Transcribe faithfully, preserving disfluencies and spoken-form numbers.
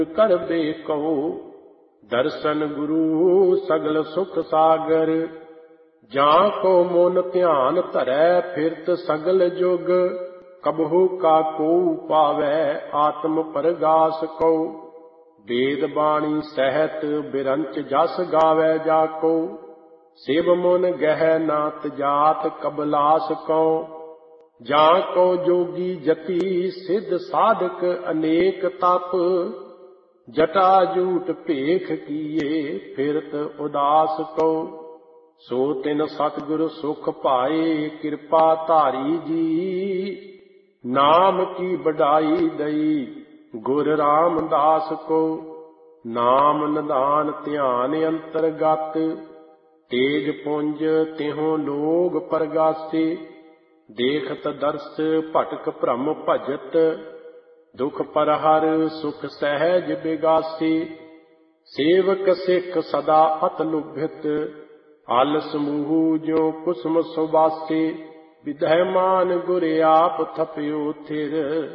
कर बेको दर्शन गुरु सगल सुख सागर। जां को मन ध्यान धरै फिरत सगल जुग। कबहु का को पावै आत्म परगास को। वेद बाणी सहत बिरंच जस गावै जाको। शिव मन गह नात जात कबलास को। जां को जोगी जति सिद्ध साधक अनेक तप। जटा जूट भेख किए फिरत उदास को। सो तिन सतगुर सुख पाए कृपा धारी जी। नाम की बढ़ाई दई गुर रामदास को। नाम निदान ध्यान अंतरगत तेज पुंज तिहों लोग परगासे। देखत दर्श भटक भ्रम भजत दुख परहर सुख सहज बिगासे। सेवक सिख सदा अत लुभित आल समूह जो कुसुम सुबासे। विधैमान गुर आप थपयो थिर